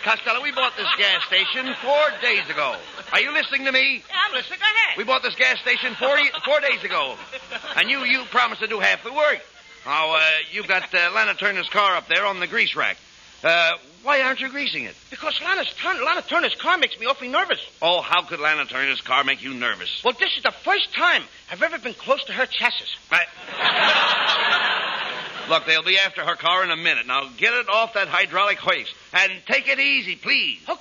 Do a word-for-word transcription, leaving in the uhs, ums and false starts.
Costello, we bought this gas station four days ago. Are you listening to me? Yeah, I'm listening. Go ahead. We bought this gas station four four days ago, and you you promised to do half the work. Now, uh, you've got uh, Lana Turner's car up there on the grease rack. Uh, why aren't you greasing it? Because Lana's Turn- Lana Turner's car makes me awfully nervous. Oh, how could Lana Turner's car make you nervous? Well, this is the first time I've ever been close to her chassis. I... Look, they'll be after her car in a minute. Now, get it off that hydraulic hoist. And take it easy, please. Okay.